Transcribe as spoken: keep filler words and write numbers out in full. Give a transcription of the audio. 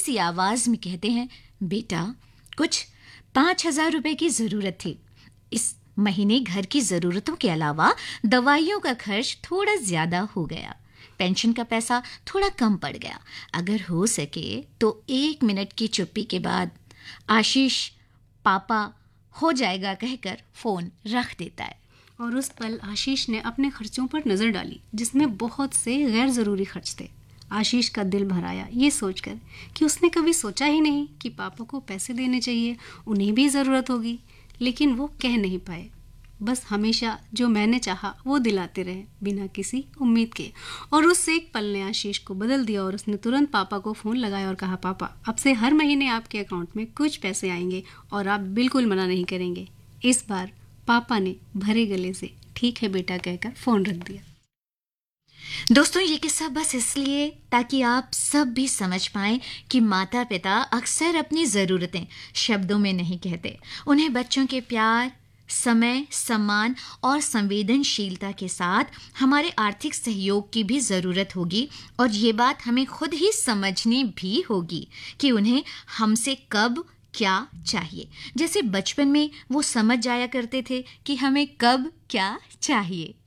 सी आवाज में कहते हैं, बेटा कुछ पाँच हजार रुपए की जरूरत थी। इस महीने घर की जरूरतों के अलावा दवाइयों का खर्च थोड़ा ज्यादा हो गया, पेंशन का पैसा थोड़ा कम पड़ गया। अगर हो सके तो एक मिनट की चुप्पी के बाद आशीष पापा हो जाएगा कहकर फोन रख देता है। और उस पल आशीष ने अपने खर्चों पर नजर डाली, जिसमें बहुत से गैर जरूरी खर्च थे। आशीष का दिल भर आया ये सोचकर कि उसने कभी सोचा ही नहीं कि पापा को पैसे देने चाहिए, उन्हें भी ज़रूरत होगी, लेकिन वो कह नहीं पाए। बस हमेशा जो मैंने चाहा वो दिलाते रहे बिना किसी उम्मीद के। और उस एक पल ने आशीष को बदल दिया और उसने तुरंत पापा को फ़ोन लगाया और कहा, पापा अब से हर महीने आपके अकाउंट में कुछ पैसे आएंगे और आप बिल्कुल मना नहीं करेंगे। इस बार पापा ने भरे गले से ठीक है बेटा कहकर फ़ोन रख दिया। दोस्तों, ये किस्सा बस इसलिए ताकि आप सब भी समझ पाएं कि माता पिता अक्सर अपनी ज़रूरतें शब्दों में नहीं कहते। उन्हें बच्चों के प्यार, समय, सम्मान और संवेदनशीलता के साथ हमारे आर्थिक सहयोग की भी ज़रूरत होगी। और ये बात हमें खुद ही समझनी भी होगी कि उन्हें हमसे कब क्या चाहिए। जैसे बचपन में वो समझ जाया करते थे कि हमें कब क्या चाहिए।